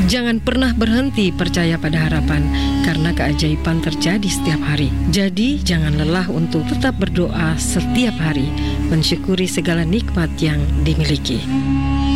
Jangan pernah berhenti percaya pada harapan, karena keajaiban terjadi setiap hari. Jadi, jangan lelah untuk tetap berdoa setiap hari, mensyukuri segala nikmat yang dimiliki.